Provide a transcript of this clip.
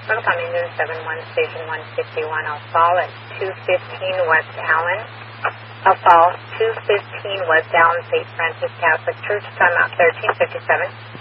Protocol Indian 71, Station 151. I'll fall at 215 West Allen. I'll fall 215 West Allen, St. Francis Catholic Church. Time out 1357.